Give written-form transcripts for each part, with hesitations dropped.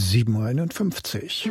7:51 Uhr.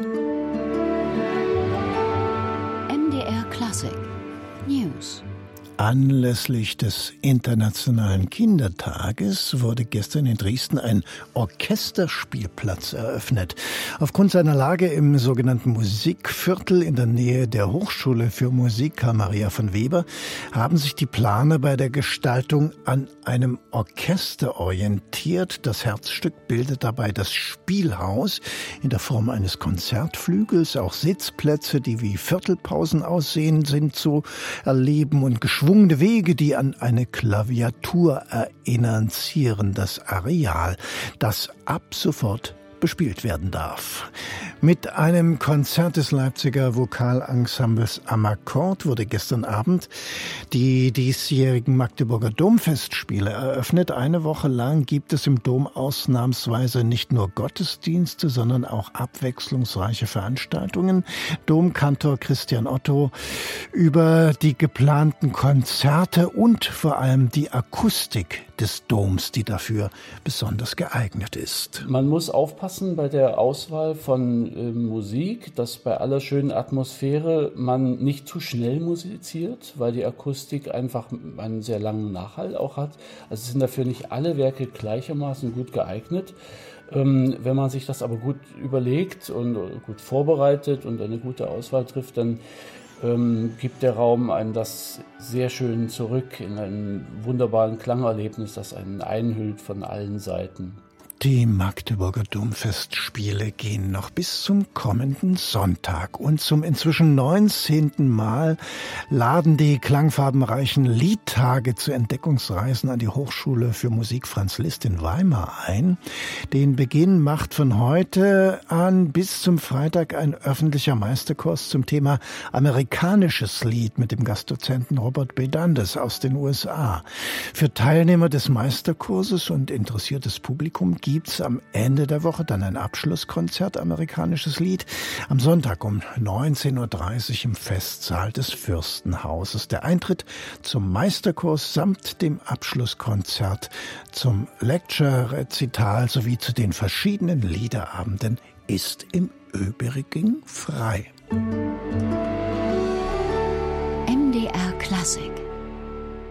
MDR Klassik News. Anlässlich des Internationalen Kindertages wurde gestern in Dresden ein Orchesterspielplatz eröffnet. Aufgrund seiner Lage im sogenannten Musikviertel in der Nähe der Hochschule für Musik Karl Maria von Weber haben sich die Planer bei der Gestaltung an einem Orchester orientiert. Das Herzstück bildet dabei das Spielhaus in der Form eines Konzertflügels. Auch Sitzplätze, die wie Viertelpausen aussehen, sind zu erleben, und geschwungene Wege, die an eine Klaviatur erinnern, zieren das Areal, das ab sofort bespielt werden darf. Mit einem Konzert des Leipziger Vokalensembles Amakord wurde gestern Abend die diesjährigen Magdeburger Domfestspiele eröffnet. Eine Woche lang gibt es im Dom ausnahmsweise nicht nur Gottesdienste, sondern auch abwechslungsreiche Veranstaltungen. Domkantor Christian Otto über die geplanten Konzerte und vor allem die Akustik des Doms, die dafür besonders geeignet ist. Man muss aufpassen bei der Auswahl von Musik, dass bei aller schönen Atmosphäre man nicht zu schnell musiziert, weil die Akustik einfach einen sehr langen Nachhall auch hat. Also sind dafür nicht alle Werke gleichermaßen gut geeignet. Wenn man sich das aber gut überlegt und gut vorbereitet und eine gute Auswahl trifft, dann gibt der Raum einem das sehr schön zurück in einen wunderbaren Klangerlebnis, das einen einhüllt von allen Seiten. Die Magdeburger Domfestspiele gehen noch bis zum kommenden Sonntag. Und zum inzwischen 19. Mal laden die klangfarbenreichen Liedtage zu Entdeckungsreisen an die Hochschule für Musik Franz Liszt in Weimar ein. Den Beginn macht von heute an bis zum Freitag ein öffentlicher Meisterkurs zum Thema amerikanisches Lied mit dem Gastdozenten Robert B. Dundes aus den USA. Für Teilnehmer des Meisterkurses und interessiertes Publikum gibt's am Ende der Woche dann ein Abschlusskonzert amerikanisches Lied am Sonntag um 19:30 Uhr im Festsaal des Fürstenhauses. Der Eintritt zum Meisterkurs samt dem Abschlusskonzert zum Lecture-Rezital sowie zu den verschiedenen Liederabenden ist im Übrigen frei. MDR Klassik.